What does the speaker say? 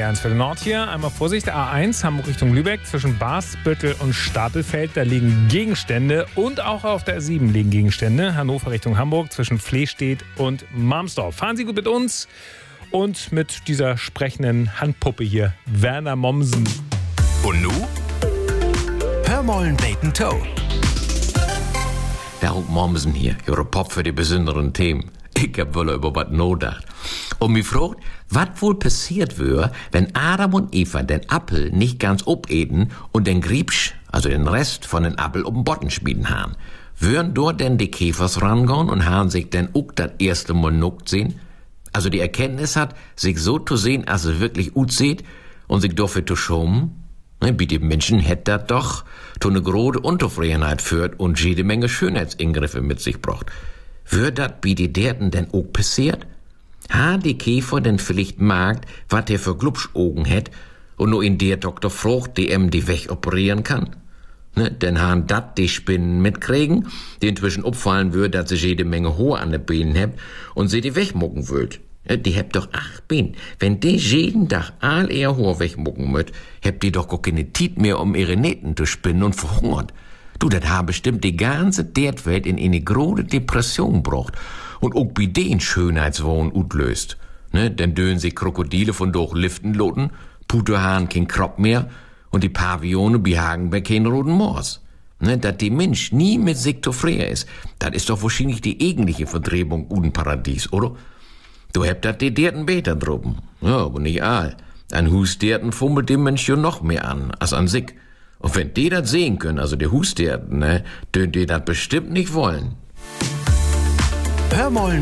Verkehrs für den Nord hier. Einmal Vorsicht, A1 Hamburg Richtung Lübeck zwischen Barsbüttel und Stapelfeld. Da liegen Gegenstände und auch auf der A7 liegen Gegenstände. Hannover Richtung Hamburg zwischen Flehstedt und Marmsdorf. Fahren Sie gut mit uns und mit dieser sprechenden Handpuppe hier, Werner Mommsen. Und nu? Hör mollen Bacon Toe. Der Hund Mommsen hier, ihre Pop für die besonderen Themen. Ich hab wohl über was nachgedacht. Und mich fragt, was wohl passiert wäre, wenn Adam und Eva den Apfel nicht ganz obeten und den Griebsch, also den Rest von den Apfel um den Botten schmieden haben. Würden dort denn die Käfers rangehen und haben sich denn auch das erste Mal nuckt sehen? Also die Erkenntnis hat, sich so zu sehen, als es wirklich gut sieht und sich dafür zu schonen? Wie die Menschen hätt das doch zu eine große Unzufriedenheit führt und jede Menge Schönheitsingriffe mit sich bracht. Wird das bei die Derten denn auch passiert? Ha die Käfer denn vielleicht magt, wat der für Glubschaugen hätt und nur in der Doktor frucht, die die weg operieren kann? Ne, denn han dat die Spinnen mitkriegen, die inzwischen opfallen würd, dass sie jede Menge Haar an den Beinen hebt und sie die wegmucken würd. Die hebt doch 8 Beine. Wenn die jeden Tag all ihr Haar wegmucken müt, hebt die doch gar keine Tiet mehr, um ihre Nähten zu spinnen und verhungert. Du, das ha bestimmt die ganze Erdwelt in eine große Depression braucht und auch bei den Schönheitswahn utlöst. Ne, denn dönen sich Krokodile von durch Liften loten, Puterhahn kein Kropp mehr und die Pavione behagen bei kein roten Moors. Ne, dass die Mensch nie mit sich zufrieden ist, das ist doch wahrscheinlich die eigentliche Verdrehung uden Paradies, oder? Du hebt dat die Derten beter droben. Ja, aber nicht all. An Husderten fummelt die Mensch ja noch mehr an, als an sich. Und wenn die das sehen können, also die Husderten, ne, dürfen die das bestimmt nicht wollen. Hör mollen